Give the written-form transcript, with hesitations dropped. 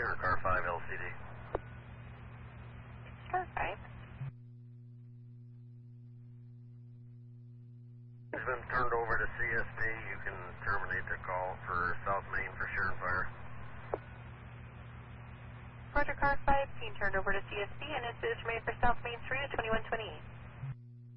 or Car 5 LCD? Car 5. It's been turned over to CSP. You can terminate the call for South Main for Sharon Fire. Roger, Car 5 being turned over to CSP, and this is made for South Main Street at 2128.